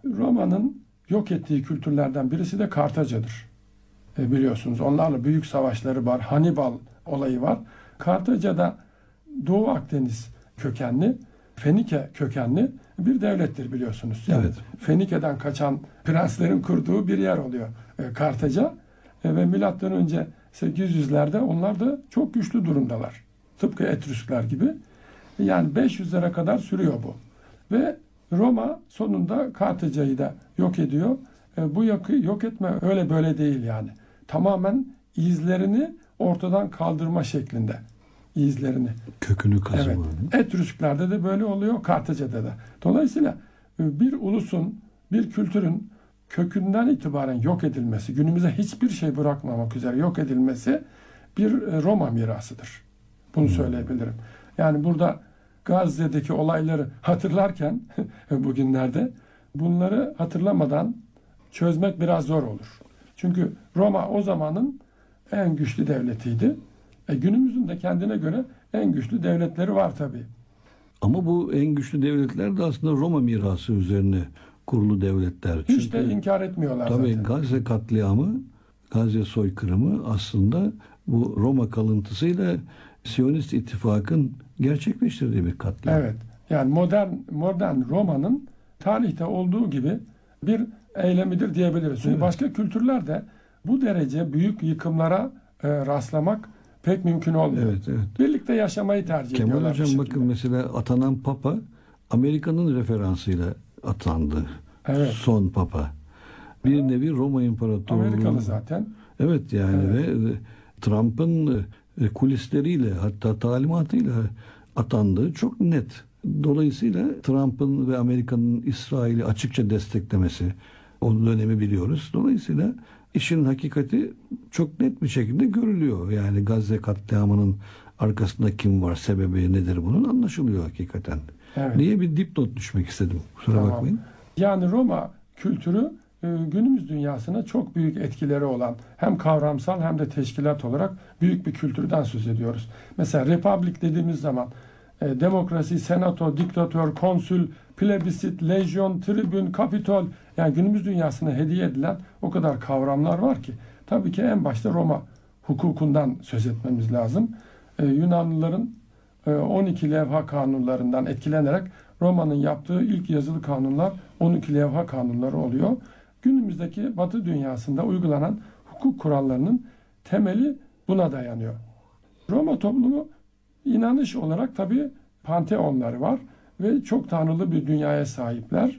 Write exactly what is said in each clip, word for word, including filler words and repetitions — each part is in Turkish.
Roma'nın yok ettiği kültürlerden birisi de Kartaca'dır. E biliyorsunuz onlarla büyük savaşları var. Hannibal olayı var. Kartaca'da Doğu Akdeniz kökenli, Fenike kökenli bir devlettir biliyorsunuz. Yani evet. Fenike'den kaçan prenslerin kurduğu bir yer oluyor e, Kartaca. E, ve milattan önce sekiz yüzlerde onlar da çok güçlü durumdalar. Tıpkı Etrüskler gibi. Yani beş yüzlere kadar sürüyor bu. Ve Roma sonunda Kartaca'yı da yok ediyor. E, bu yakı yok etme öyle böyle değil yani. Tamamen izlerini ortadan kaldırma şeklinde. İzlerini. Kökünü kazıma. Evet. Etrüsklerde de böyle oluyor, Kartaca'da da. Dolayısıyla bir ulusun, bir kültürün kökünden itibaren yok edilmesi, günümüze hiçbir şey bırakmamak üzere yok edilmesi bir Roma mirasıdır. Bunu hmm. söyleyebilirim. Yani burada Gazze'deki olayları hatırlarken bugünlerde bunları hatırlamadan çözmek biraz zor olur. Çünkü Roma o zamanın en güçlü devletiydi. E günümüzün de kendine göre en güçlü devletleri var tabii. Ama bu en güçlü devletler de aslında Roma mirası üzerine kurulu devletler. Hiç Çünkü, de inkar etmiyorlar tabii zaten. Tabii Gazze katliamı, Gazze soykırımı aslında bu Roma kalıntısıyla Siyonist ittifakın gerçekleştirdiği bir katliam. Evet. Yani modern modern Roma'nın tarihte olduğu gibi bir eylemidir diyebiliriz. Çünkü evet. başka kültürlerde bu derece büyük yıkımlara e, rastlamak pek mümkün olmuyor. Evet, evet. Birlikte yaşamayı tercih Kemal ediyorlar. Hocam bakın mesela atanan Papa Amerika'nın referansıyla atandı. Evet. Son Papa. Bir nevi Roma İmparatorluğu. Amerikalı zaten. Evet yani evet. ve Trump'ın kulisleriyle hatta talimatıyla atandığı çok net. Dolayısıyla Trump'ın ve Amerika'nın İsrail'i açıkça desteklemesi, o dönemi biliyoruz. Dolayısıyla işin hakikati çok net bir şekilde görülüyor. Yani Gazze katliamının arkasında kim var, sebebi nedir bunun anlaşılıyor hakikaten. Evet. Niye bir dipnot düşmek istedim. Kusura tamam. bakmayın. Yani Roma kültürü günümüz dünyasına çok büyük etkileri olan hem kavramsal hem de teşkilat olarak büyük bir kültürden söz ediyoruz. Mesela republik dediğimiz zaman e, demokrasi, senato, diktatör, konsül, plebisit, lejyon, tribün, kapitol, yani günümüz dünyasına hediye edilen o kadar kavramlar var ki tabii ki en başta Roma hukukundan söz etmemiz lazım. Ee, Yunanlıların e, on iki levha kanunlarından etkilenerek Roma'nın yaptığı ilk yazılı kanunlar on iki levha kanunları oluyor. Günümüzdeki Batı dünyasında uygulanan hukuk kurallarının temeli buna dayanıyor. Roma toplumu inanış olarak tabii panteonları var ve çok tanrılı bir dünyaya sahipler.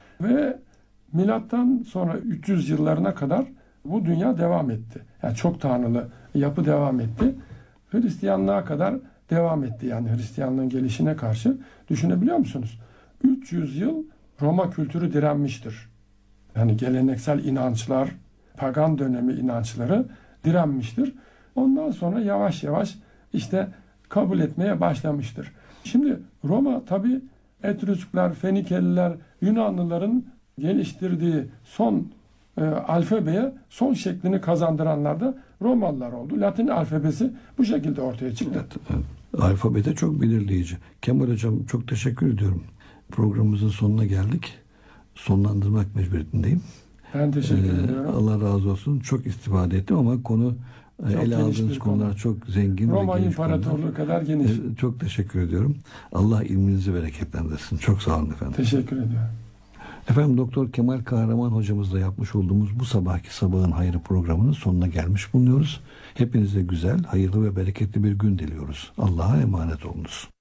Ve milattan sonra üç yüz yıllarına kadar bu dünya devam etti. Yani çok tanrılı yapı devam etti. Hristiyanlığa kadar devam etti. Yani Hristiyanlığın gelişine karşı düşünebiliyor musunuz? üç yüz yıl Roma kültürü direnmiştir. Yani geleneksel inançlar, pagan dönemi inançları direnmiştir. Ondan sonra yavaş yavaş işte kabul etmeye başlamıştır. Şimdi Roma tabii Etrüskler, Fenikeliler, Yunanlıların geliştirdiği son e, alfabeye son şeklini kazandıranlar da Romalılar oldu. Latin alfabesi bu şekilde ortaya çıktı. Evet, evet. Alfabede çok belirleyici. Kemal Hocam çok teşekkür ediyorum. Programımızın sonuna geldik. Sonlandırmak mecburiyetindeyim. Ben teşekkür ee, ediyorum. Allah razı olsun. Çok istifade ettim ama konu çok ele aldığınız konular konu. çok zengin Roma ve geniş İmparatorluğu konular. kadar geniş. Ee, çok teşekkür ediyorum. Allah ilminizi bereketlendirsin. Çok sağ olun efendim. Teşekkür ediyorum. Efendim Doktor Kemal Kahraman hocamızla yapmış olduğumuz bu sabahki Sabahın Hayrı programının sonuna gelmiş bulunuyoruz. Hepinize güzel, hayırlı ve bereketli bir gün diliyoruz. Allah'a emanet olunuz.